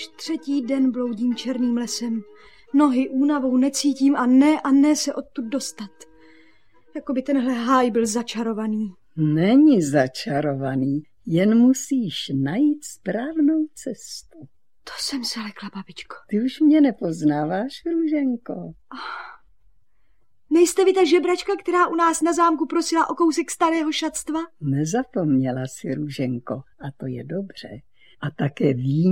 Třetí den bloudím černým lesem. Nohy únavou necítím a ne se odtud dostat. Jakoby tenhle háj byl začarovaný. Není začarovaný, jen musíš najít správnou cestu. To jsem se lekla, babičko. Ty už mě nepoznáváš, Růženko. Nejste vy ta žebračka, která u nás na zámku prosila o kousek starého šatstva? Nezapomněla si, Růženko, a to je dobře. A také vím,